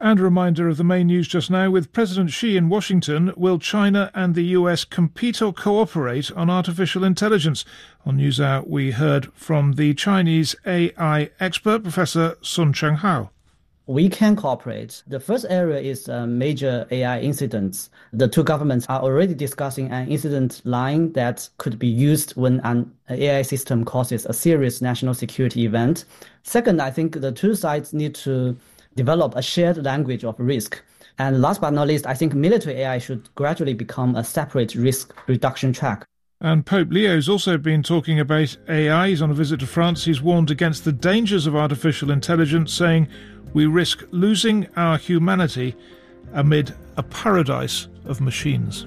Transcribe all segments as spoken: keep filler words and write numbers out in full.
And a reminder of the main news just now. With President Xi in Washington, will China and the U S compete or cooperate on artificial intelligence? On NewsHour, we heard from the Chinese A I expert, Professor Sun Chenghao. We can cooperate. The first area is uh, major A I incidents. The two governments are already discussing an incident line that could be used when an A I system causes a serious national security event. Second, I think the two sides need to develop a shared language of risk. And last but not least, I think military A I should gradually become a separate risk reduction track. And Pope Leo's also been talking about A I. He's on a visit to France. He's warned against the dangers of artificial intelligence, saying we risk losing our humanity amid a paradise of machines.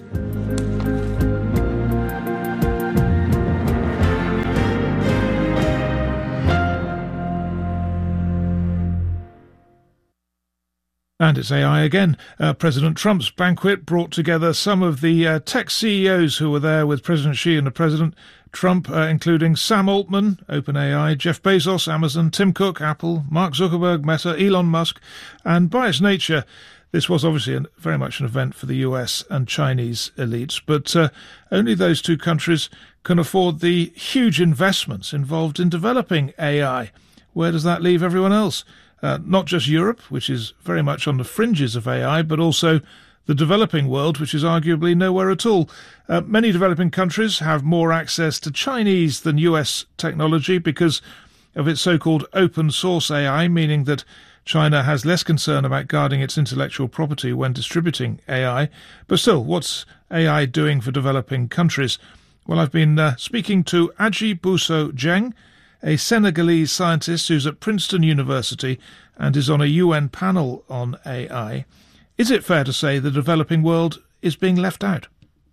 And it's A I again. Uh, President Trump's banquet brought together some of the uh, tech C E Os who were there with President Xi and the President Trump, uh, including Sam Altman, OpenAI, Jeff Bezos, Amazon, Tim Cook, Apple, Mark Zuckerberg, Meta, Elon Musk. And by its nature, this was obviously an, very much an event for the U S and Chinese elites. But uh, only those two countries can afford the huge investments involved in developing A I. Where does that leave everyone else? Uh, not just Europe, which is very much on the fringes of A I, but also the developing world, which is arguably nowhere at all. Uh, many developing countries have more access to Chinese than U S technology because of its so-called open source A I, meaning that China has less concern about guarding its intellectual property when distributing A I. But still, what's A I doing for developing countries? Well, I've been uh, speaking to Aji Bousso Jeng, a Senegalese scientist who's at Princeton University and is on a U N panel on A I. Is it fair to say the developing world is being left out?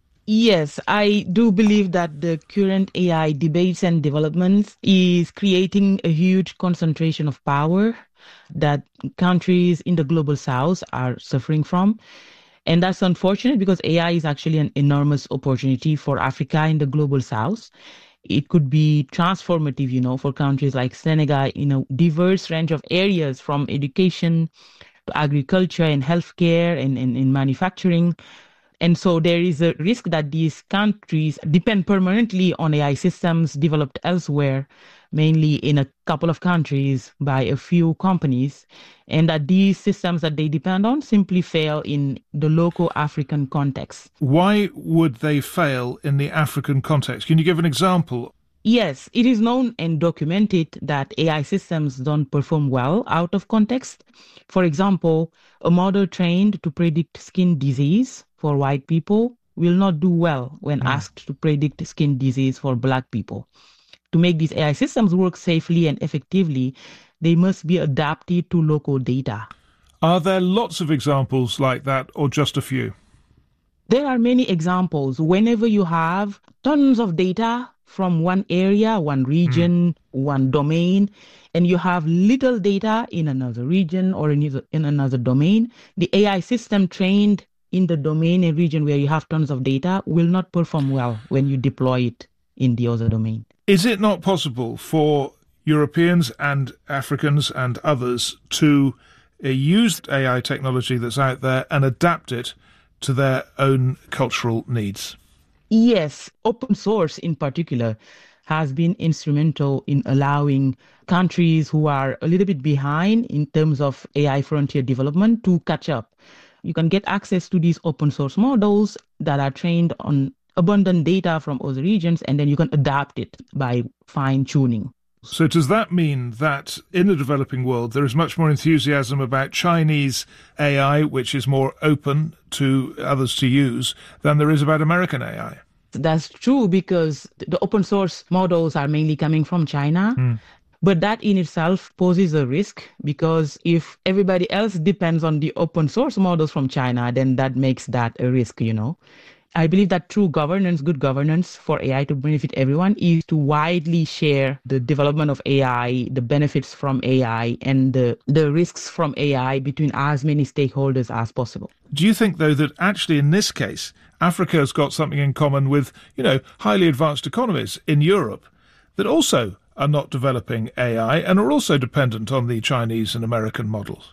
Yes, I do believe that the current A I debates and developments is creating a huge concentration of power that countries in the global south are suffering from. And that's unfortunate because A I is actually an enormous opportunity for Africa in the global south. It could be transformative, you know, for countries like Senegal in a diverse range of areas, from education to agriculture and healthcare and in manufacturing. And so there is a risk that these countries depend permanently on A I systems developed elsewhere, mainly in a couple of countries by a few companies, and that these systems that they depend on simply fail in the local African context. Why would they fail in the African context? Can you give an example? Yes, it is known and documented that A I systems don't perform well out of context. For example, a model trained to predict skin disease for white people will not do well when mm. asked to predict skin disease for black people. To make these A I systems work safely and effectively, they must be adapted to local data. Are there lots of examples like that or just a few? There are many examples. Whenever you have tons of data from one area, one region, mm. one domain, and you have little data in another region or in, in another domain, the A I system trained in the domain and region where you have tons of data will not perform well when you deploy it in the other domain. Is it not possible for Europeans and Africans and others to uh, use A I technology that's out there and adapt it to their own cultural needs? Yes, open source in particular has been instrumental in allowing countries who are a little bit behind in terms of A I frontier development to catch up. You can get access to these open source models that are trained on abundant data from other regions, and then you can adapt it by fine-tuning. So does that mean that in the developing world there is much more enthusiasm about Chinese A I, which is more open to others to use, than there is about American A I? That's true, because the open source models are mainly coming from China. Mm. But that in itself poses a risk, because if everybody else depends on the open source models from China, then that makes that a risk, you know. I believe that true governance, good governance for A I to benefit everyone is to widely share the development of A I, the benefits from A I, and the, the risks from A I between as many stakeholders as possible. Do you think, though, that actually in this case, Africa has got something in common with, you know, highly advanced economies in Europe that also are not developing A I and are also dependent on the Chinese and American models?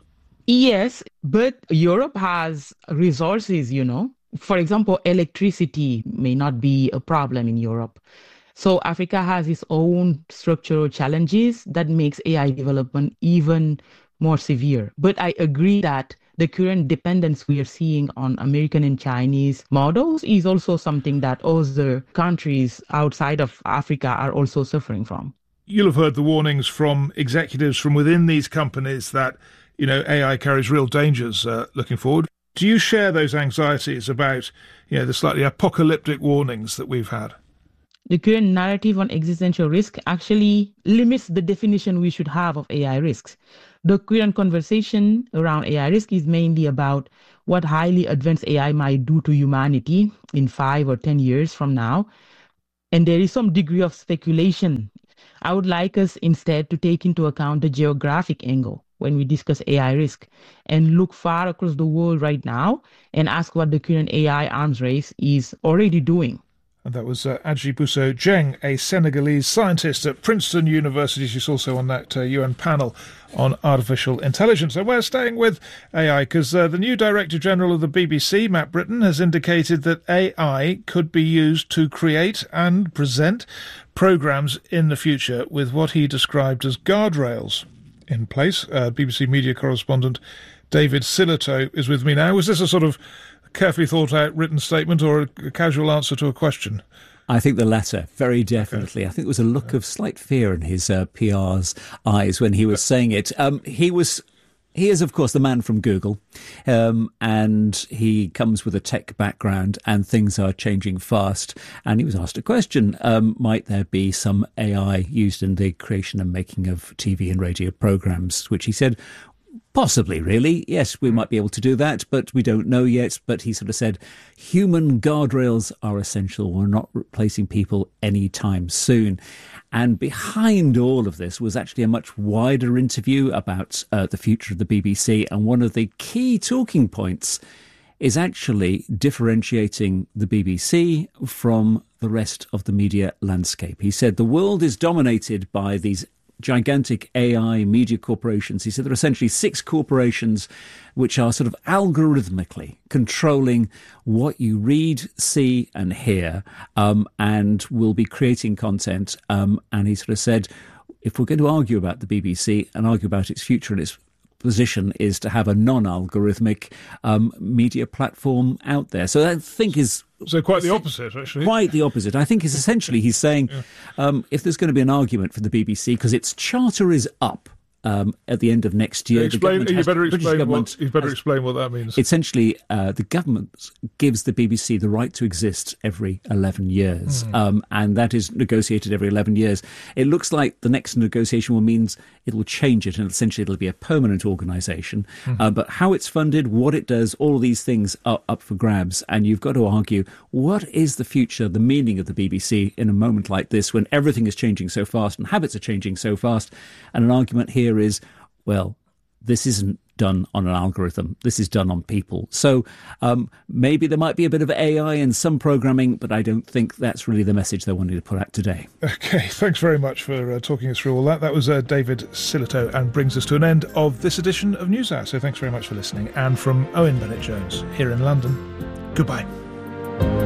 Yes, but Europe has resources, you know. For example, electricity may not be a problem in Europe. So Africa has its own structural challenges that makes A I development even more severe. But I agree that the current dependence we are seeing on American and Chinese models is also something that other countries outside of Africa are also suffering from. You'll have heard the warnings from executives from within these companies that, you know, A I carries real dangers uh, looking forward. Do you share those anxieties about, you know, the slightly apocalyptic warnings that we've had? The current narrative on existential risk actually limits the definition we should have of A I risks. The current conversation around A I risk is mainly about what highly advanced A I might do to humanity in five or ten years from now. And there is some degree of speculation. I would like us instead to take into account the geographic angle when we discuss A I risk and look far across the world right now and ask what the current A I arms race is already doing. And that was uh, Adjibousso Dieng, a Senegalese scientist at Princeton University. She's also on that uh, U N panel on artificial intelligence. And we're staying with A I because uh, the new Director General of the B B C, Matt Britton, has indicated that A I could be used to create and present programmes in the future with what he described as guardrails in place. Uh, B B C media correspondent David Sillito is with me now. Was this a sort of carefully thought out written statement or a casual answer to a question? I think the latter, very definitely. Okay. I think there was a look of slight fear in his uh, P R's eyes when he was saying it. Um, he was, he is, of course, the man from Google, um, and he comes with a tech background, and things are changing fast. And he was asked a question, um, might there be some A I used in the creation and making of T V and radio programs, which he said, possibly, really. Yes, we might be able to do that, but we don't know yet. But he sort of said, human guardrails are essential. We're not replacing people anytime soon. And behind all of this was actually a much wider interview about uh, the future of the B B C. And one of the key talking points is actually differentiating the B B C from the rest of the media landscape. He said the world is dominated by these gigantic A I media corporations. He said there are essentially six corporations which are sort of algorithmically controlling what you read, see and hear, um, and will be creating content. Um, and he sort of said, if we're going to argue about the B B C and argue about its future and its position is to have a non-algorithmic um, media platform out there. So I think is... So quite the opposite, actually. Quite the opposite. I think is essentially he's saying yeah. um, if there's going to be an argument for the B B C, because its charter is up um, at the end of next year. Explain, you, has, better explain what, you better has, explain what that means. Essentially, uh, the government gives the B B C the right to exist every eleven years, mm. um, and that is negotiated every eleven years. It looks like the next negotiation will means it will change it, and essentially it'll be a permanent organisation. Mm. Uh, but how it's funded, what it does, all of these things are up for grabs, and you've got to argue, what is the future, the meaning of the B B C in a moment like this when everything is changing so fast and habits are changing so fast? And an argument here is, well, this isn't done on an algorithm. This is done on people. So um, maybe there might be a bit of A I in some programming, but I don't think that's really the message they're wanting to put out today. OK, thanks very much for uh, talking us through all that. That was uh, David Sillito, and brings us to an end of this edition of NewsHour. So thanks very much for listening. And from Owen Bennett-Jones here in London, goodbye.